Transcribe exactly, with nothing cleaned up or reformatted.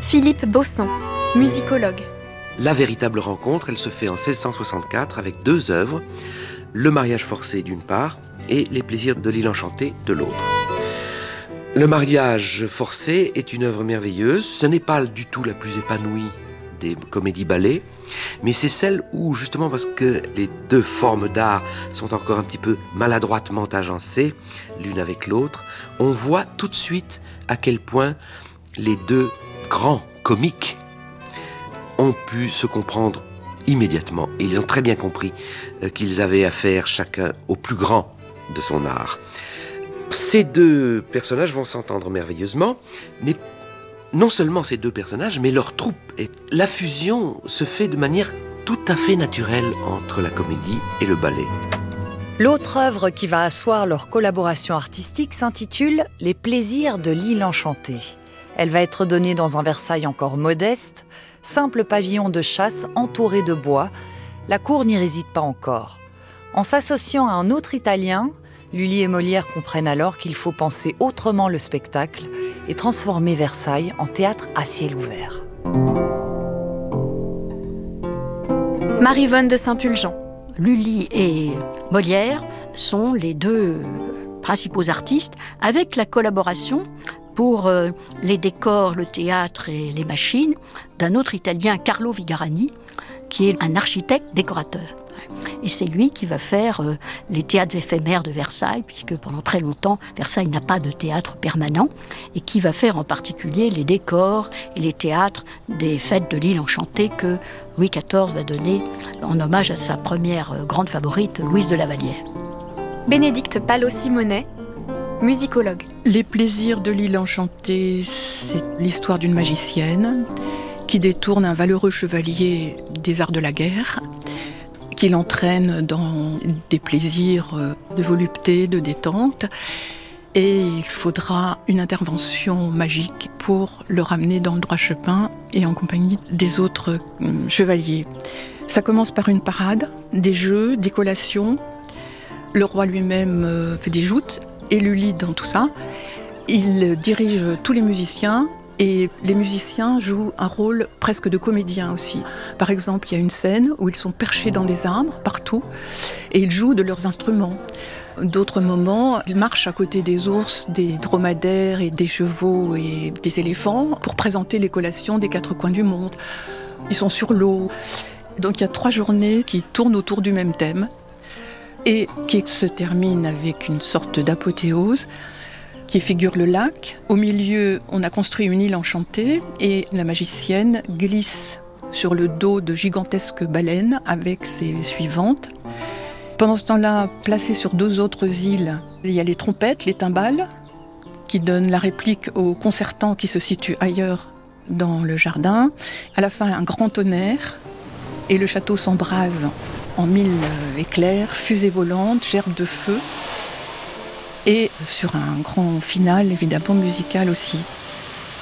Philippe Bausson, musicologue. La véritable rencontre, elle se fait en seize cent soixante-quatre avec deux œuvres, Le mariage forcé d'une part et Les plaisirs de l'île enchantée de l'autre. Le mariage forcé est une œuvre merveilleuse, ce n'est pas du tout la plus épanouie des comédies-ballets, mais c'est celle où, justement parce que les deux formes d'art sont encore un petit peu maladroitement agencées, l'une avec l'autre, on voit tout de suite à quel point les deux grands comiques ont pu se comprendre immédiatement. Et ils ont très bien compris qu'ils avaient affaire chacun au plus grand de son art. Ces deux personnages vont s'entendre merveilleusement, mais non seulement ces deux personnages, mais leur troupe. Et la fusion se fait de manière tout à fait naturelle entre la comédie et le ballet. L'autre œuvre qui va asseoir leur collaboration artistique s'intitule « Les plaisirs de l'île enchantée ». Elle va être donnée dans un Versailles encore modeste, simple pavillon de chasse entouré de bois. La cour n'y réside pas encore. En s'associant à un autre Italien, Lully et Molière comprennent alors qu'il faut penser autrement le spectacle et transformer Versailles en théâtre à ciel ouvert. Marie-Vonne de Saint-Pulgent. Lully et Molière sont les deux principaux artistes, avec la collaboration pour euh, les décors, le théâtre et les machines d'un autre Italien, Carlo Vigarani, qui est un architecte décorateur. Et c'est lui qui va faire euh, les théâtres éphémères de Versailles, puisque pendant très longtemps, Versailles n'a pas de théâtre permanent, et qui va faire en particulier les décors et les théâtres des fêtes de l'île enchantée que Louis quatorze va donner en hommage à sa première euh, grande favorite, Louise de la Vallière. Bénédicte Palot-Simonet, musicologue. Les plaisirs de l'île enchantée, c'est l'histoire d'une magicienne qui détourne un valeureux chevalier des arts de la guerre, qui l'entraîne dans des plaisirs de volupté, de détente. Et il faudra une intervention magique pour le ramener dans le droit chemin et en compagnie des autres chevaliers. Ça commence par une parade, des jeux, des collations. Le roi lui-même fait des joutes et Lully dans tout ça. Il dirige tous les musiciens. Et les musiciens jouent un rôle presque de comédien aussi. Par exemple, il y a une scène où ils sont perchés dans les arbres, partout, et ils jouent de leurs instruments. D'autres moments, ils marchent à côté des ours, des dromadaires et des chevaux et des éléphants pour présenter les collations des quatre coins du monde. Ils sont sur l'eau. Donc il y a trois journées qui tournent autour du même thème et qui se terminent avec une sorte d'apothéose qui figure le lac. Au milieu, on a construit une île enchantée et la magicienne glisse sur le dos de gigantesques baleines avec ses suivantes. Pendant ce temps-là, placées sur deux autres îles, il y a les trompettes, les timbales, qui donnent la réplique au concertant qui se situe ailleurs dans le jardin. À la fin, un grand tonnerre et le château s'embrase en mille éclairs, fusées volantes, gerbes de feu. Et sur un grand final, évidemment, musical aussi.